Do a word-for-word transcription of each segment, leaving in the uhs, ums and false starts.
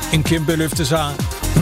En kæmpe løftesang.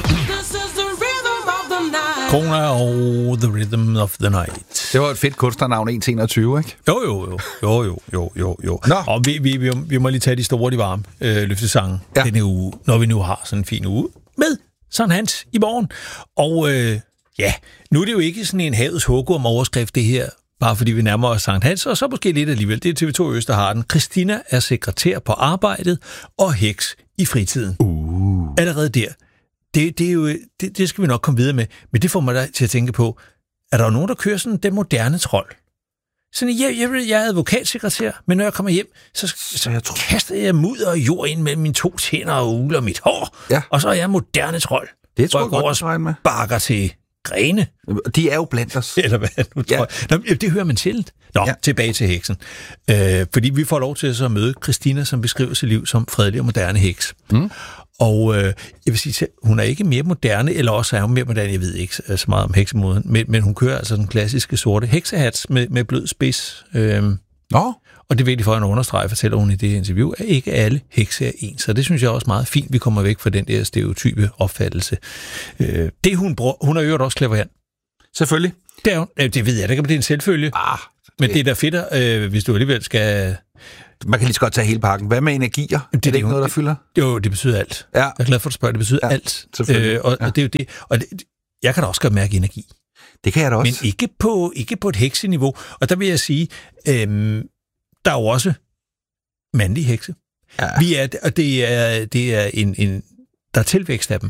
Kona og The Rhythm of the Night. Det var et fedt kunstnernavn, en til enogtyve, ikke? Jo, jo, jo, jo, jo, jo, jo, jo. Nå. Og vi, vi, vi, vi må lige tage de store, de varme øh, løftesange ja. denne uge, når vi nu har sådan en fin uge med Sankt Hans i morgen. Og øh, ja, nu er det jo ikke sådan en havets hugorm overskrift, det her, bare fordi vi nærmer os Sankt Hans, og så måske lidt alligevel. Det er T V to Øst, der har den. Christina er sekretær på arbejdet og heks i fritiden. Uh. Allerede der. Det, det, er jo, det, det skal vi nok komme videre med, men det får mig da til at tænke på, er der jo nogen, der kører sådan den moderne trold? Sådan, jeg, jeg, jeg er advokatsekretær, men når jeg kommer hjem, så, så jeg tror... kaster jeg mudder og jord ind mellem mine to tænder og uler mit hår, ja. Og så er jeg moderne trold. Det tror jeg godt, du regner med. Bakker til grene. De er jo blandt os. Eller hvad nu tror ja. jeg. Nå, det hører man sjældent. Nå, ja. Tilbage til heksen. Øh, fordi vi får lov til at så møde Christina, som beskriver sit liv som fredelig og moderne heks. Mm. Og øh, jeg vil sige, hun er ikke mere moderne, eller også er hun mere moderne, jeg ved ikke så meget om heksemoden, men, men hun kører altså den klassiske sorte heksehats med, med blød spids. Øh, Nå. Og det er vigtigt for at understrege, fortæller hun i det interview, at ikke alle hekse er ens. Så det synes jeg også meget fint, vi kommer væk fra den der stereotype opfattelse. Øh, det hun bruger, hun er jo også klaverant. Selvfølgelig. Det, er jo, det ved jeg, det kan blive en selvfølge. Ah, det... Men det er da fedt, øh, hvis du alligevel skal... Man kan lige så godt tage hele pakken. Hvad med energier? Det, er det, det ikke noget, der fylder? Jo, det betyder alt. Ja. Jeg er glad for, at du spørger. Det betyder ja, alt. Øh, og, ja. og det er jo det. Og det, jeg kan da også godt mærke energi. Det kan jeg da også. Men ikke på, ikke på et hekseniveau. Og der vil jeg sige, øhm, der er jo også mandlige hekse. Ja. Vi er, og det er, det er en, en... Der er tilvækst af dem.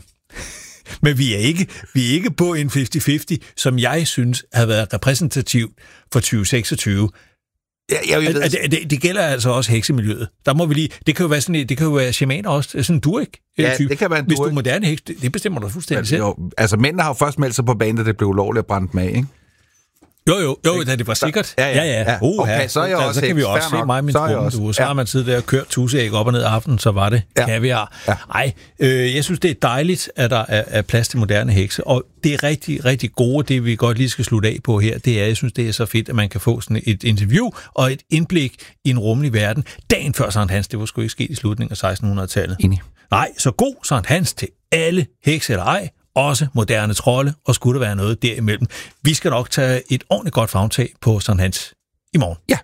Men vi er ikke, vi er ikke på en halvtreds halvtreds, som jeg synes har været repræsentativt for tyve seksogtyve. Ja, jeg ved. Det, det, det gælder altså også heksemiljøet. Der må vi lige, det kan jo være sådan, det kan jo være shamaner også, sådan en durik. Ja, type. Det kan være en Hvis durik. du er moderne heks, det, det bestemmer du fuldstændig Men, selv. Jo, altså mændene har jo først meldt sig på banen, da det blev ulovligt at brænde med, ikke? Jo, jo, jo, da det var sikkert. Ja, ja. ja, ja. Uh, okay, så er jeg så, også så kan vi også se mig og min trumme. Du, så har man siddet der og kørt tuseæg op og ned af aftenen, så var det ja. kaviar. Ja. Ej, øh, jeg synes, det er dejligt, at der er, er plads til moderne hekse, og det er rigtig, rigtig gode, det vi godt lige skal slutte af på her, det er, jeg synes, det er så fedt, at man kan få sådan et interview og et indblik i en rummelig verden. Dagen før Sankt Hans, det var sgu ikke sket i slutningen af sekstenhundredetallet. Enig. Nej, så god Sankt Hans til alle hekse eller ej, også moderne trolde, og skulle der være noget derimellem. Vi skal nok tage et ordentligt godt favntag på Sankt Hans i morgen. Ja.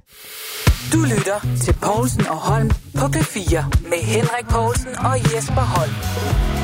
Du lytter til Povlsen og Holm på P fire med Henrik Povlsen og Jesper Holm.